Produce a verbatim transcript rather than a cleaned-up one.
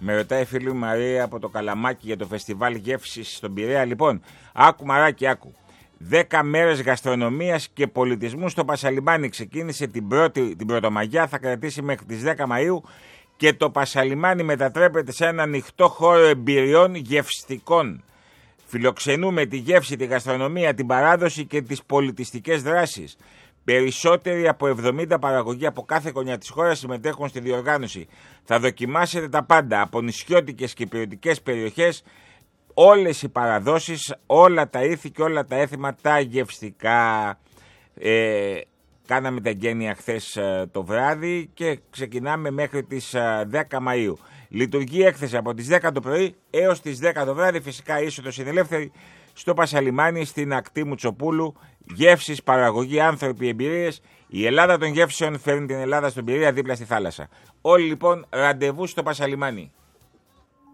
Με ρωτάει η φίλη μου Μαρία από το Καλαμάκι για το φεστιβάλ γεύσης στον Πειραιά. Λοιπόν, άκου Μαράκι, άκου. Δέκα μέρες γαστρονομίας και πολιτισμού στο Πασαλιμάνι. Ξεκίνησε την, πρώτη, την Πρωτομαγιά, θα κρατήσει μέχρι τις δέκα Μαΐου και το Πασαλιμάνι μετατρέπεται σε ένα ανοιχτό χώρο εμπειριών γευστικών. Φιλοξενούμε τη γεύση, τη γαστρονομία, την παράδοση και τις πολιτιστικές δράσεις. Περισσότεροι από εβδομήντα παραγωγοί από κάθε γωνιά της χώρας συμμετέχουν στη διοργάνωση. Θα δοκιμάσετε τα πάντα, από νησιώτικες και υπηρετικές περιοχές, όλες οι παραδόσεις, όλα τα ήθη και όλα τα έθιμα τα γευστικά. Ε, κάναμε τα εγγένεια χθες ε, το βράδυ και ξεκινάμε μέχρι τις ε, δέκα Μαΐου. Λειτουργεί έκθεση από τις δέκα το πρωί έως τις δέκα το βράδυ, φυσικά είσοδος είναι ελεύθερη, στο Πασαλιμάνι, στην ακτή Μουτσοπούλου. Γεύσεις, παραγωγή, άνθρωποι, εμπειρίες. Η Ελλάδα των γεύσεων φέρνει την Ελλάδα στον Πειραιά δίπλα στη θάλασσα. Όλοι λοιπόν ραντεβού στο Πασαλιμάνι.